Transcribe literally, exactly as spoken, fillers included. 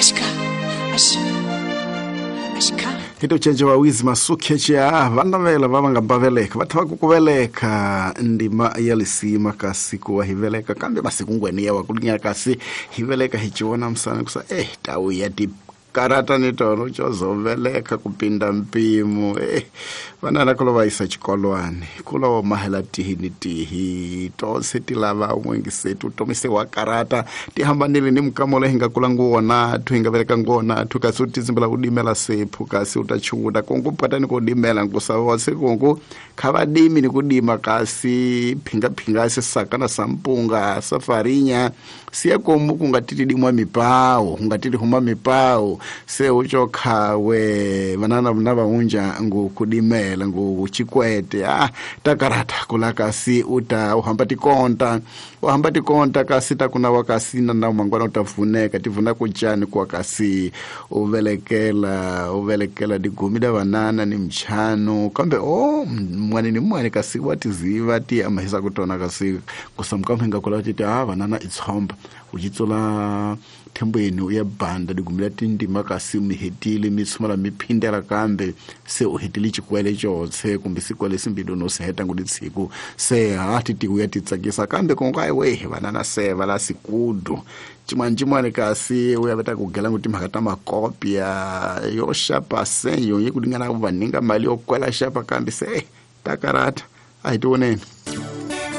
ashka ash ashka Hito chenje wa wizi masuke chia vanda vela vava nga baveleka vatava kukuveleka ndima yalisima kasi kuwa hiveleka kambe masiku ngweni yawa kulinya kasi hiveleka hichiona msana kusa eh tawu yati karata ni tono chozoveleka kupinda mpimo eh vana nakolo vaisa chikolwane kula wa mahela tihi ni tihi tose tilava mwengi setu tomise wa karata tihambanile ni mkamole hinga kula nguona tu hinga veleka nguona tu kasi utizimbala udimela sepu kasi utachunguda kongu pata ni kudimela ngusawa se kongu kavadimi ni kudima kasi pinga pinga se sakana sampunga safarinya siya komu kungatiti dimwa mipao kungatiti huma mipao se ucho kawe vanana mnava unja ngu kudimela ngu chikwete ah takarata kula kasi uta uhambati konta uhambati konta kasi takuna wakasi na na mangwana utavuneka tivuna kujani kwa kasi uvelekela uvelekela digumida vanana ni mchano kambe oh mwani ni mwani kasi wati ziva ti amahisa kutona kasi kusamkamhenga kula titi ah vanana itsomba uchitsola thembweni uyabhanda digumila tindima kasi mihetile mitsumala miphindela kambe se uhitile chikwele chotse kumbe sikwele simbido no seheta nguditsiko se hati ti uyatitsakisa kambe kongayi we vanana seva la sikudu chimwanjimwane kasi uyabeta kugela nguti makata makopya yo shapa senyo yekudingana kuvaninga mali yokwela shapa kambe se takarata ayitoneni